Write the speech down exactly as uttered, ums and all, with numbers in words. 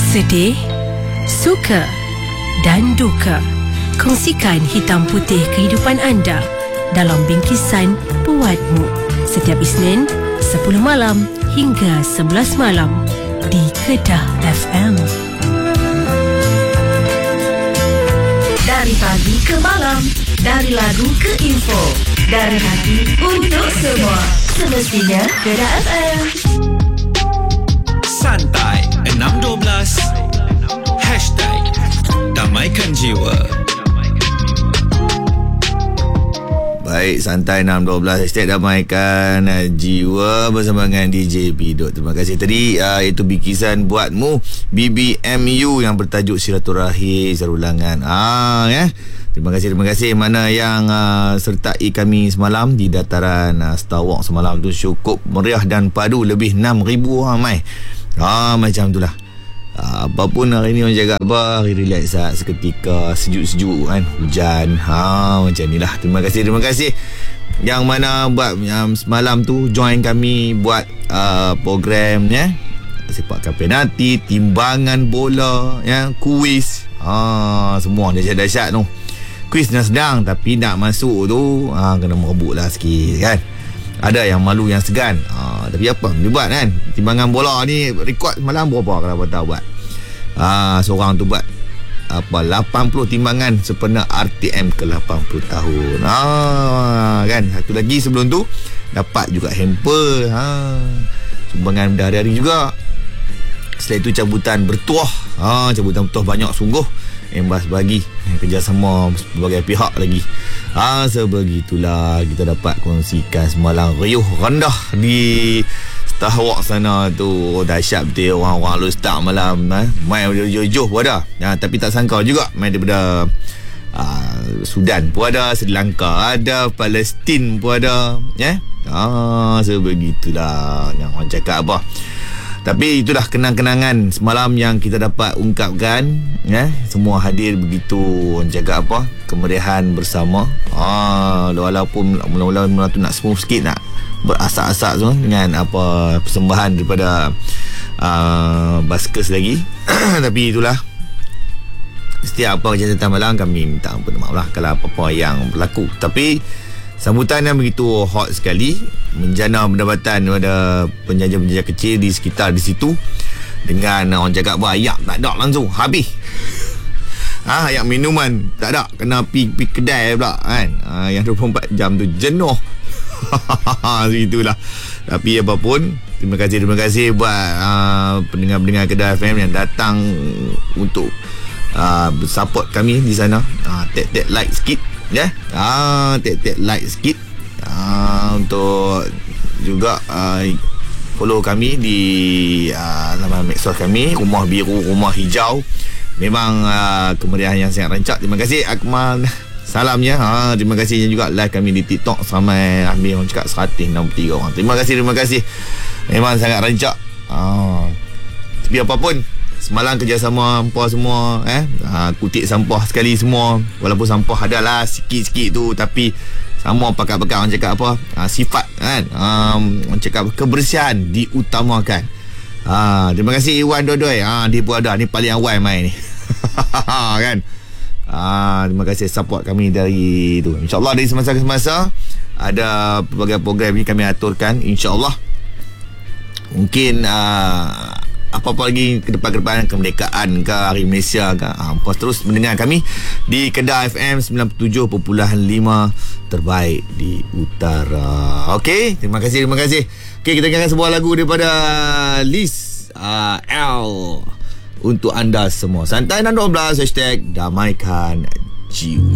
Sedih, suka dan duka. Kongsikan hitam putih kehidupan anda dalam bingkisan Buatmu. Setiap Isnin sepuluh malam hingga sebelas malam di Kedah F M. Dari pagi ke malam, dari lagu ke info, dari hati untuk semua. Semestinya Kedah F M. Santai enam dua belas Hashtag Damaikan Jiwa. Baik, Santai enam dua belas Hashtag Damaikan Jiwa bersama dengan D J Pidot. Terima kasih tadi uh, itu bikisan Buatmu B B M U yang bertajuk Silaturahim Zarulangan. Ah ya. Terima kasih, terima kasih mana yang uh, sertai kami semalam di dataran uh, Star Walk semalam tu cukup meriah dan padu, lebih enam ribu orang mai. Ah macam itulah. Uh, apapun hari ni orang jaga apa, hari relax lah, seketika sejuk-sejuk kan, hujan. Ha macam inilah. Terima kasih, terima kasih yang mana buat um, semalam tu join kami buat uh, program ya. Sepak penalti, timbangan bola ya, kuis. Ha semua dahsyat-dahsyat tu. Kuis dah sedang, tapi nak masuk tu ha, kena merebut lah sikit kan. Ada yang malu, yang segan. ha, Tapi apa dia buat kan. Timbangan bola ni rekod semalam berapa kalau tahu buat. ha, Seorang tu buat apa lapan puluh timbangan sempena R T M ke lapan puluh tahun. ha, Kan. Satu lagi sebelum tu dapat juga hamper. ha, Sumbangan hari-hari juga. Setelah itu cabutan bertuah. ha, Cabutan bertuah banyak sungguh. Embas bagi kerjasama berbagai pihak lagi. Ah sebegitulah kita dapat kongsikan semalam riuh rendah di Star Walk sana tu. Oh, dahsyat betul orang-orang lu start malam eh. Main jojo pun ada. Ah, tapi tak sangka juga main daripada ah, Sudan pun ada, Sri Lanka ada, Palestin pun ada ya. Eh? Ah sebegitulah yang orang cakap apa. Tapi itulah kenang-kenangan semalam yang kita dapat ungkapkan ya. Semua hadir begitu jaga apa kemeriahan bersama. Ah walaupun mula-mula tu nak smooth sikit, nak berasak-asak tu dengan apa persembahan daripada uh, Baskers lagi. Tapi itulah, setiap apa kejadian malam kami minta ampun maaf lah kalau apa-apa yang berlaku. Tapi sambutan yang begitu hot sekali, menjana pendapatan pada penjaja-penjaja kecil di sekitar di situ. Dengan orang cakap apa, ayak tak ada langsung habis. ha, Ayak minuman tak ada, kena pergi, pergi kedai pula kan. ha, Yang dua puluh empat jam tu jenuh. Itulah. Tapi apapun, terima kasih, terima kasih buat uh, pendengar-pendengar Kedah F M yang datang untuk uh, support kami di sana. uh, Tap-tap like sikit ya, yeah. ah, tap-tap like sikit ah, untuk juga ah, follow kami di ah, laman medsos kami, Rumah Biru, Rumah Hijau. Memang ah, kemeriahan yang sangat rancak. Terima kasih Akmal, salamnya. ah, Terima kasih juga live kami di TikTok sampai ambil orang cakap seratus enam puluh tiga orang. Terima kasih, terima kasih. Memang sangat rancak. ah, Tapi apapun, semalam kerjasama hampa semua eh ha, kutip sampah sekali semua. Walaupun sampah adalah sikit-sikit tu, tapi sama pakat-pakat orang cakap apa, ha, sifat kan, um, orang cakap kebersihan diutamakan. ha, Terima kasih Iwan Dodoi. ha, Dia pun ada, ni paling awal main ni. Kan. ha, Terima kasih support kami dari tu. InsyaAllah dari semasa ke semasa ada pelbagai program ni kami aturkan. InsyaAllah mungkin uh, apa-apa lagi ke depan-ke depan, kemerdekaan ke, Hari Malaysia ke, ha, puas terus mendengar kami di Kedah F M sembilan puluh tujuh perpuluhan lima, terbaik di utara. Okey, terima kasih, terima kasih. Okey, kita dengarkan sebuah lagu daripada Liz uh, L untuk anda semua. Santai enam dua belas Hashtag Damaikan Jiwa.